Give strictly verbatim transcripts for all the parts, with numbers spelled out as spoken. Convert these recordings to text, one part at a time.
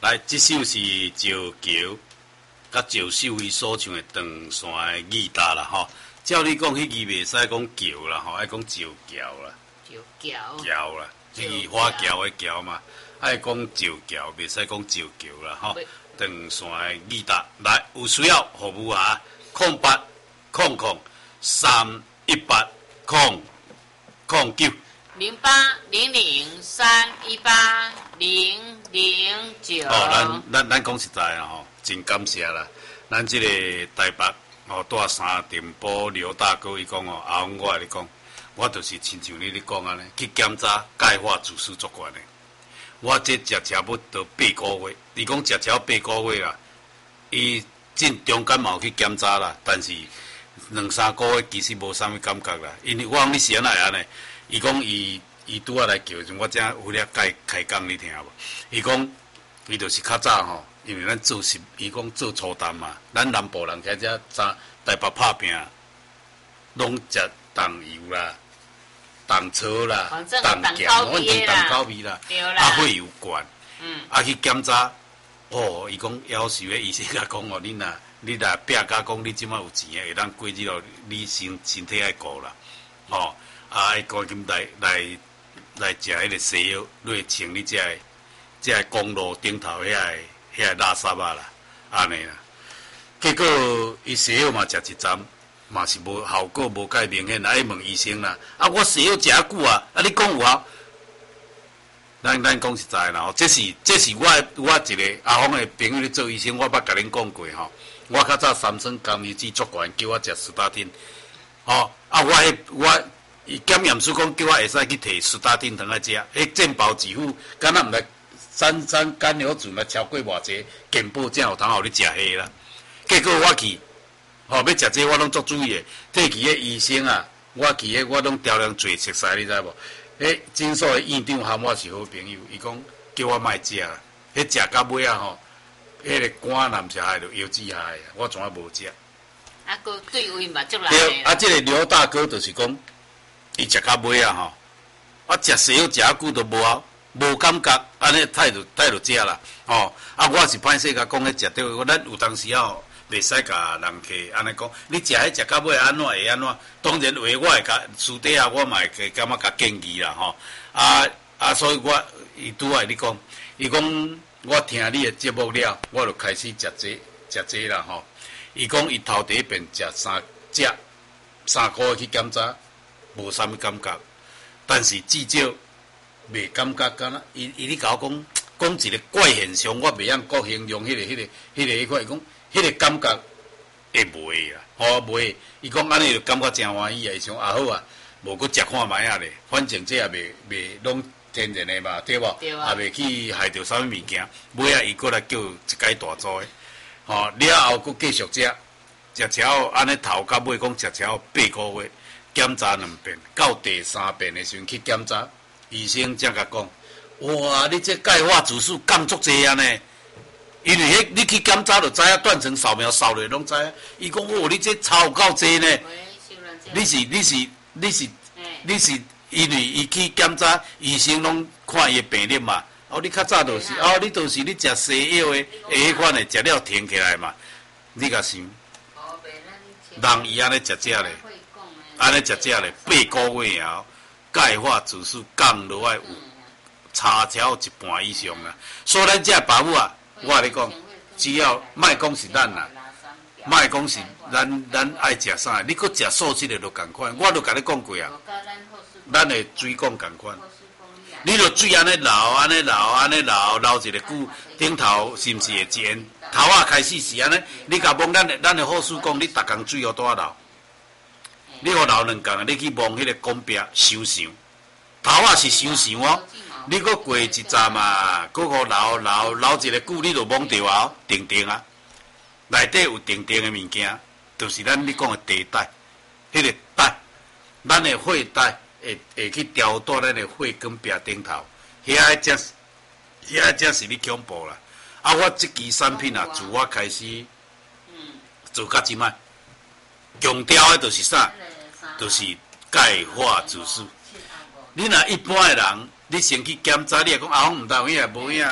来，这首是石桥，甲石秀伊所唱的长线的义达啦吼。照你讲，迄字袂使讲桥啦吼，爱讲石桥啦。 石桥。 桥啦，是花桥的桥嘛，爱讲石桥，袂使讲石桥啦吼。长线的义达，来有需要服务啊，空八空空三一八空空九。 零八零零三一八零零九。 哦，咱咱咱讲实在啦吼，真感谢啦。咱即个台北哦，住三电波刘大哥伊讲哦，阿翁我甲你讲，我就是亲像你咧讲安尼，去检查钙化指数足悬的。我这食车要到八个月，伊讲食车八个月啦，伊进中间嘛有去检查啦，但是两三个月其实无啥物感觉啦，因为我讲你是安怎安尼？伊讲伊伊拄仔来叫，我正有咧开开讲你听无？伊讲伊就是较早吼，因为咱做是，伊讲做粗淡嘛，咱南部人开遮早台北拍拼，拢食重油啦、重草啦、重咸，反正重口味啦，啊血油悬，嗯，啊去检查，哦，伊讲要求诶医生甲讲哦，你若你若拼甲讲你即摆有钱诶，会当过日咯，你身身体爱顾啦，哦。啊！爱赶紧来来来食迄个西药，你会清你遮个遮个公路顶头遐个遐个垃圾啊啦，安尼啦。结果伊西药嘛食一针，嘛是无效果，无介明显。来问医生啦，啊，我西药食啊久啊，啊，你讲有效？咱咱讲实在啦，吼，这是这是我我一个阿峰的朋友咧做医生，我捌甲恁讲过吼。我较早三酸甘油酯足悬，叫我食斯达汀，吼啊，我迄我。伊检验书讲叫我会使去摕斯达汀糖来食，迄健保支付，敢若毋来三酸甘油酯来超过偌济，健保才有通互你食迄啦。结果我去，吼、哦、要食这我拢足注意的，替去迄医生啊，我去迄我拢调量做熟悉，你知无？迄诊所的院长含我是好朋友，伊讲叫我莫食啦，迄食到尾啊吼，迄、那个肝若毋是害着腰子害的，我怎啊无食？ 啊，个对胃嘛足难对，啊，这个刘大哥就是讲。伊食到尾啊吼，啊食西药食啊久都无效，无感觉，安尼态度态度食啦，吼、哦、啊我是歹势甲讲迄食对，我咱有当时啊，袂使甲人客安尼讲，你食迄食到尾安怎会安怎？当然话我会甲私底下我嘛会感觉甲建议啦吼，啊啊所以我伊拄仔你讲，伊讲我听你的节目了，我就开始食这食这啦吼，伊讲伊头第一遍食三只三个月去检查。无啥物感觉，但是至少袂感觉敢若伊伊咧甲我讲讲一个怪现象，我袂晓国形容迄、那个迄、那个迄、那个迄块，伊讲迄个感觉会袂啦，吼袂。伊讲安尼就感觉真欢喜啊，伊想啊好啊，无搁食看卖啊咧，反正这也袂袂拢天然的嘛，对无？对啊。也袂去害着啥物物件，尾啊伊搁来叫一解大做的，吼了后搁继续食，食超安尼头到尾讲食超八个月。检查两遍，到第三遍的时阵去检查，医生才甲讲：哇，你这钙化指数降足济啊呢！因为迄你去检查就知影，断层扫描扫落拢知影。伊讲：哦，你这超有够济呢！你是你是你是你是因为伊去检查，医生拢看伊的病历嘛。哦，你较早就是，哦，你就是你食西药的，下款的食了停起来嘛。你甲想，人伊安尼食食咧。安尼食食咧，八个月后，钙化指数降落来有差超一半以上啦。所以咱这爸母啊，我甲你讲，只要莫讲是咱啦，莫讲是咱咱爱食啥，你搁食素质的就共款。我都甲你讲过啊，咱的水讲共款。你著水安尼流，安尼流，安尼流，流一个久，顶头是毋是会尖？头啊开始是安尼，你甲望咱的咱的护士讲，你逐工水要多流。你互流两工，你去望迄个公壁收伤，头啊是收伤哦。你搁过一站嘛，搁互流流流一个久，你就望着啊，定定啊。内底有定定的物件，就是咱你讲的地带，迄、那个带，咱的血带会会去调度咱的血管壁顶头，遐才遐才是你恐怖啦。啊，我即支产品啊，自我开始做到即摆。强调的就是啥？就是钙化指数。你若一般的人，你先去检查，你也讲啊，我毋知有影无影，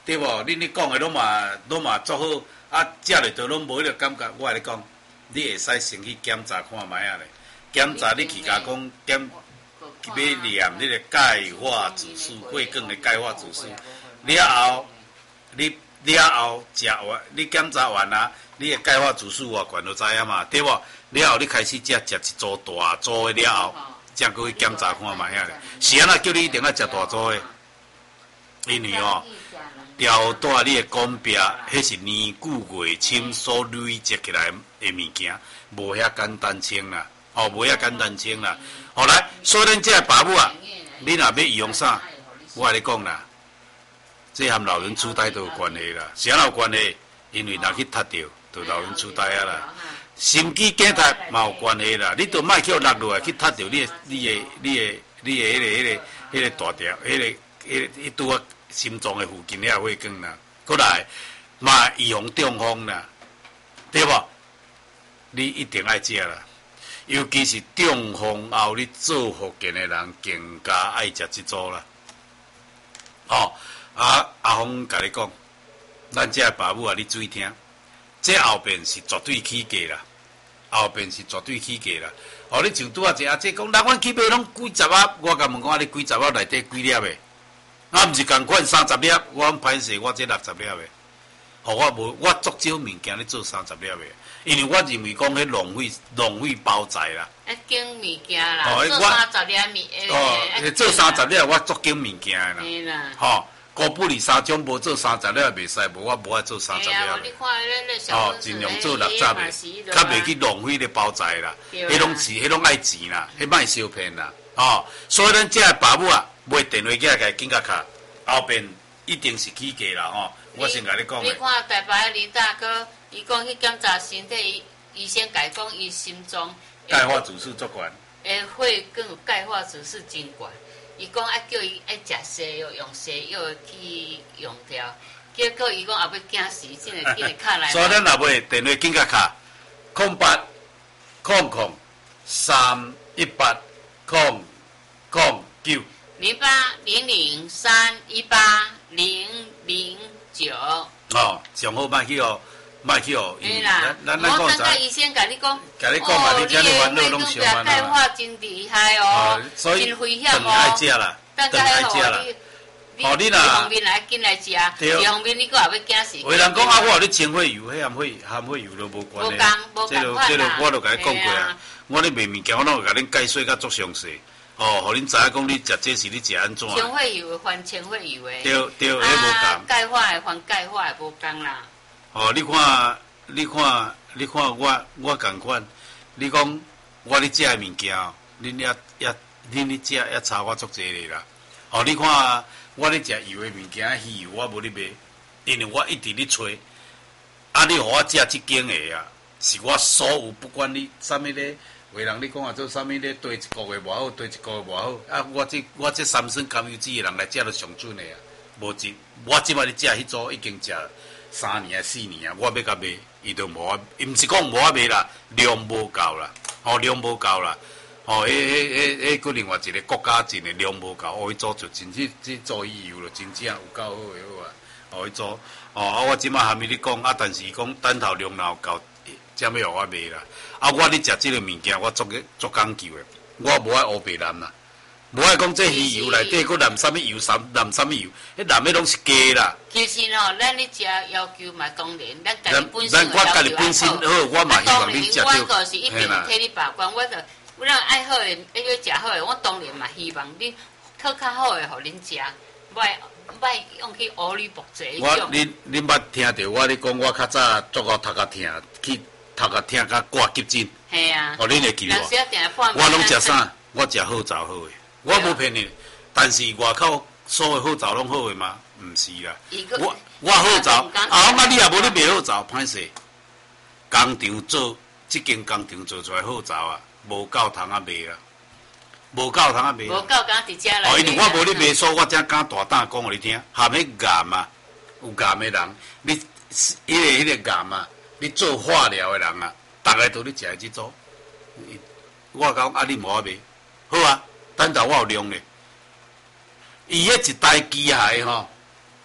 对无？恁咧讲的拢嘛拢嘛做好，啊，食落都拢无迄个感觉。我甲你讲，你会使先去检查看卖啊咧，检查你去甲讲检。要验你个钙化指数，血管的钙化指数，了后，你了后食完，你检查完啊，你的钙化指数偌悬就知影嘛，对无？了后你开始才食一组大组的了后，才过去检查看卖遐咧。是安那叫你一定要食大组的，因为哦，条带你的管壁，迄是年久月深所累积起来的物件，无遐简单清啦。哦，无遐简单清啦。后来，所以咱这个爸母啊，你若要用啥，我甲你讲啦，这和老人痴呆都有关系啦。啥有关系？因为若去踢着，就老人痴呆啊啦。心肌梗塞嘛有关系啦。你都莫去落落来去踢着你的、你的、你的、你的迄个、迄个、迄个大条、迄个、迄个、迄拄啊心脏的附近遐血管啦。过来，嘛预防中风啦，对无？你一定爱食啦。尤其是中风后，你做复健的人更加爱食即组啦。哦，啊，阿峰甲你讲，咱这爸母啊，你注意听，这后边是绝对起价啦，后边是绝对起价啦。哦，你像拄啊一阿姐讲，人阮起码拢几十啊，我甲问讲，你几十啊内底几粒的？啊，毋是共款三十粒，我歹势，我这六十粒的。哦，我无，我足少物件咧做三十粒的。因为我认为讲，迄浪费浪费包材啦。 一斤物件啦，做三十粒物。 哦，做三十粒我足斤物件啦。 是啦。 吼，高不离三种无做三十粒袂使，无我无爱做三十粒。哦，尽量做六十的，较袂去浪费咧包材啦。迄拢是，迄拢爱钱啦，迄莫小骗啦。哦，所以咱这个爸母啊，买电话机来紧甲卡，后边一定是起价啦吼。我先甲你讲。 你看台北林大哥。伊讲去检查身体，医生甲伊讲伊心脏钙化指数足悬， 诶，血管有钙化指数真悬。伊讲爱叫伊爱食西药，用西药去用掉。结果伊讲也要惊死，真个紧卡来。 所以咱若买电话紧甲卡，空八空空三一八空空九零八零零三一八零零九。 哦，上好莫去哦。莫去哦， 因为咱咱咱讲啥？医生甲你讲， 甲你讲嘛，你遮尔烦恼拢上烦恼。 钙化真厉害哦，真危险哦。 爱食啦， 等下爱食啦。 哦，你若一方面来紧来食，一方面你佫也要惊死。 有人讲啊，我你清血油，迄含血含血油都无关系。 无共无共款啦。这个我都甲你讲过啊，我咧卖物件，我拢会甲恁解说甲足详细。哦，互恁知影讲你食这是你食安怎？ 清血油换清血油诶。 对对，迄无共。 钙化诶换钙化诶无共啦。 哦，你看，你看，你看我，我共款。你讲我咧食诶物件，恁也也，恁咧食也差我足济咧啦。哦，你看我咧食油诶物件，鱼油我无咧卖，因为我一直咧找。啊，你互我食即间诶啊，是我所有不管你啥物咧，有人你讲啊做啥物咧，对一个月无好，对一个月无好。啊，我这我这三酸甘油酯诶人来食都上准诶啊，无一我即摆咧食迄组已经食。三年啊，四年啊，我要甲卖，伊都无啊，伊毋是讲无啊卖啦，量无够啦，哦量无够啦，哦，迄迄迄迄个另外一个国家进的量无够，哦，伊做就真去去做伊油了，真正有够好诶好啊，哦，伊做，哦，啊我即摆还没你讲，啊，但是伊讲等头量若有够，才要互我卖啦，啊，我咧食即个物件，我足个足讲究诶，我无爱乌白蓝啦。无爱讲这鱼油内底，佮淋啥物油，啥淋啥物油，迄淋的拢是假啦。 其实吼，咱咧食要求嘛，当然，咱家己本身咱我家己本身好，我嘛希望你食到。 我就是一定替你把关，我就我咱爱好诶，要要食好诶，我当然嘛希望你讨较好诶，互恁食，莫莫用去乌里薄济。 我恁恁捌听着我咧讲，我较早做到头壳疼，去头壳疼甲挂急诊。 系啊。 哦，恁会记我？我拢食啥？我食好枣好诶。我无骗你，但是外口所有好枣拢好诶吗？毋是啦，我我好枣，啊，我你也无咧卖好枣，歹势。工厂做，即间工厂做出来好枣啊，无够通啊卖啦，无够通啊卖。 无够敢伫遮来。 哦，因为我无咧卖所，我才敢大胆讲互你听，含迄癌啊，有癌诶人，你迄个迄个癌啊，你做化疗诶人啊，逐个都咧食即组。我讲啊，你无啊卖，好啊。等下我有量咧，伊迄一台机械吼，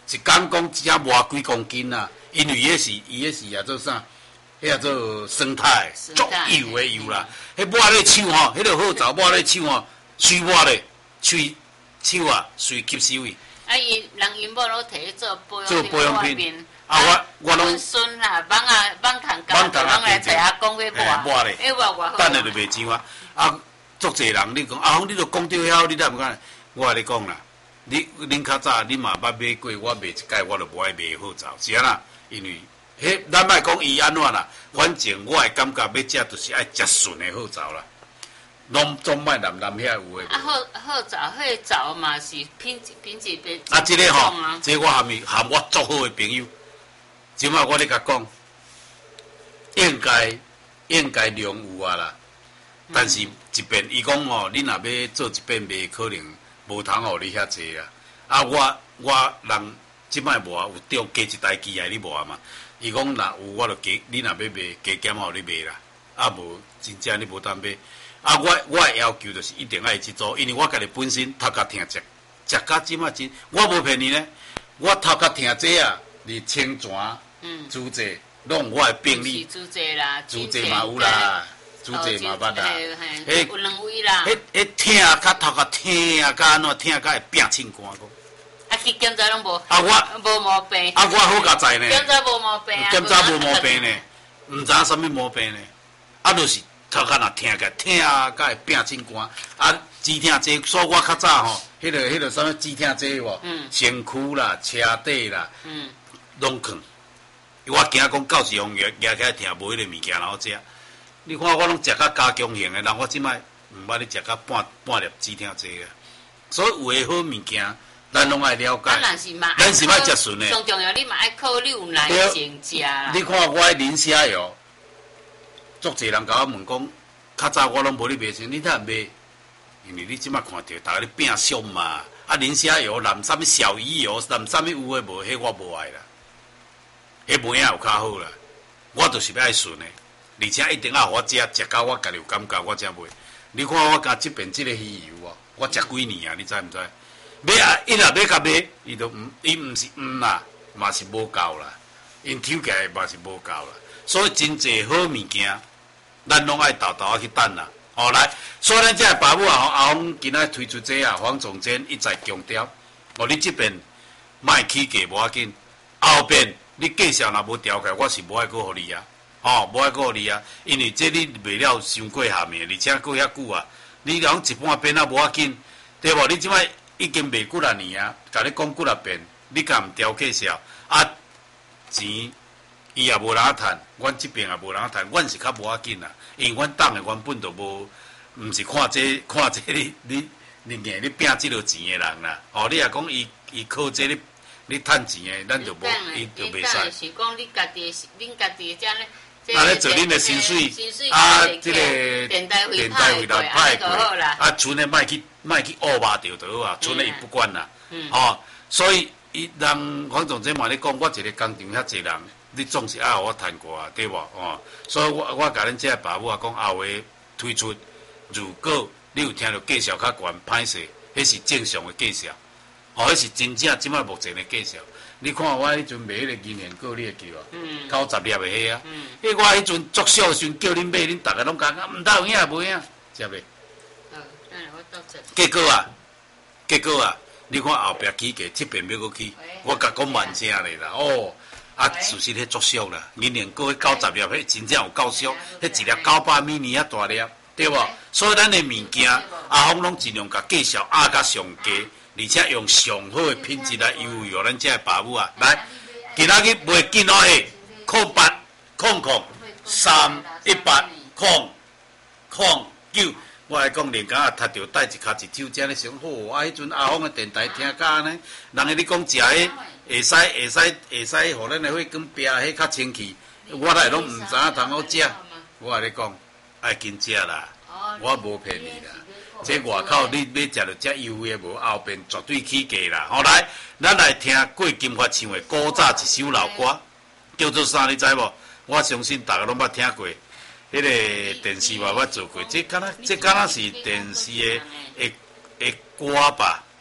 一工讲只偌几公斤啊，因为伊迄是伊迄是啊做啥？迄叫做生态，足油的油啦。迄抹咧手吼，迄个好走抹咧手吼，水抹咧，喙手啊，水吸收去。 啊，伊人因某拢摕去做保养做保养品。啊，我我拢孙啦，帮啊帮糖胶，就拢来找阿公去抹。 抹咧， 哎，抹抹好。 等下就袂钱啊！啊，足侪人你讲，啊，你都讲着晓，你哪毋敢？我甲你讲啦，你恁较早你嘛捌买过，我买一届我就无爱买好走，是安啦，因为。迄，咱莫讲伊安怎啦，反正我诶感觉要食就是爱食纯诶好枣啦，拢总莫南南遐有诶。 啊，好好枣，迄个枣嘛是品质品质别。 啊，即个吼，即个我含伊含我足好诶朋友，即摆我咧甲讲，应该应该量有啊啦，但是一遍伊讲吼，你若要做一遍卖，可能无通互你遐济啊。啊，我我人即摆无啊，有中加一台机来你无啊嘛。伊讲若有我就加，你若要卖，加减互你卖啦。啊无，真正你无当买。啊，我我诶要求就是一定爱去做，因为我家己本身头壳疼食，食到即摆真，我无骗你呢。我头壳疼这啊，你清泉、竹蔗，拢我诶病理。 竹蔗啦， 竹蔗嘛有啦，竹蔗嘛捌啦。 迄有两位啦。 迄迄疼甲头壳疼甲安怎疼甲会拼清汗个。 啊，去检查拢无， 啊我无毛病。 啊我好佳哉呢， 检查无毛病啊， 检查无毛病呢，毋知影啥物毛病呢，啊就是头壳若疼个，疼甲会拼清汗，啊止疼剂，所以我较早吼，迄个迄个啥物止疼剂无，身躯啦、车底啦，拢囥，我惊讲到时互举举起来疼，无迄个物件然后食，你看我拢食较加强型的，人我即摆毋捌咧食到半半粒止疼剂啊，所以有诶好物件。咱拢爱了解，咱是爱食纯诶。 上重要，你嘛爱考虑有耐性食啦。 你看我迄磷虾油，足侪人甲我问讲，较早我拢无咧卖先，你哪卖？因为你即摆看到，逐个咧变俗嘛。啊，磷虾油淋啥物小鱼油，淋啥物有诶无？迄我无爱啦。迄梅啊有较好啦。我就是要爱纯诶，而且一定要互我食，食到我家己有感觉，我才卖。你看我甲即边即个鱼油啊，我食几年啊？你知毋知？买啊！伊若买甲买，伊都毋，伊毋是毋啦，嘛是无够啦。因抽起来嘛是无够啦。所以真济好物件，咱拢爱豆豆啊去等啦。哦，来，所以咱这爸母啊，阿峰今仔推出这啊，黄总监一再强调，哦，你这边卖起价无要紧，后边你介绍若无调开，我是无爱搁互你啊。哦，无爱搁互你啊，因为这你卖了伤过下面，而且搁遐久啊，你讲一半边啊无要紧，对无？你即摆。已经卖几啊年啊，甲你讲几啊遍，你敢毋调介绍啊？钱伊也无人趁，阮即边也无人趁，阮是较无要紧啦，因为阮党诶原本就无，毋是看这看这你你你硬你拼即落钱诶人啦。哦，你若讲伊伊靠这你你趁钱诶，咱就无伊就袂使。 是讲你家己，恁家己遮咧。 啊！咧做恁的薪水，啊，即个电台费来派过，啊，剩的莫去莫去恶骂着就好啊，剩的伊不管啦，哦，所以伊人黄总监嘛咧讲，我一个工厂遐济人，你总是爱互我趁过啊，对无？哦，所以我我甲恁这爸母啊讲，后回推出，如果你有听到介绍较悬歹势，迄是正常的介绍，哦，迄是真正即摆目前的介绍。你看我迄阵卖迄个银元果，你会记无？嗯。九十粒的迄啊。嗯。迄我迄阵作秀时阵叫恁买，恁逐个拢讲啊，毋得有影无影，食袂？ 好，等下我倒出。 结果啊，结果啊，你看后壁起价，这边要搁起，我甲讲万声咧啦，哦，啊，事实迄作秀啦，银元果迄九十粒，迄真正有够俗，迄一粒九百米尼遐大粒，对无？所以咱的物件，阿峰拢尽量甲介绍压甲上低。而且用上好的品质来优惠咱这爸母啊！来，今仔日卖电话诶，空八空空三一八空空九，我来讲，连家也踢着带一骹一手，真咧想好。啊，迄阵阿峰诶电台听甲呢，人个你讲食迄会使会使会使，互咱诶血管壁迄较清气，我来拢毋知影通好食。我甲你讲，爱紧食啦，我无骗你啦。这外口你要食着遮优惠无，后边绝对起价啦！好来，咱来听郭金发唱的古早一首老歌，叫做啥？你知无？我相信大家拢捌听过，迄个电视嘛捌做过。这敢若这敢若是电视的的的歌吧？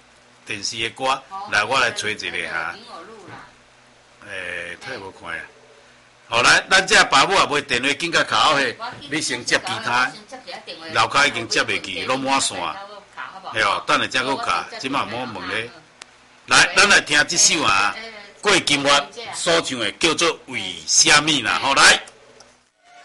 电视的歌，来我来找一个哈。诶，太无看啊！好来，咱这爸母也袂电话，紧甲卡好去，你先接其他，楼骹已经接袂去，拢满线。系哦，等下才搁卡，即马莫问咧。来，咱来听这首啊，郭金发所唱的叫做为虾米啦，好来。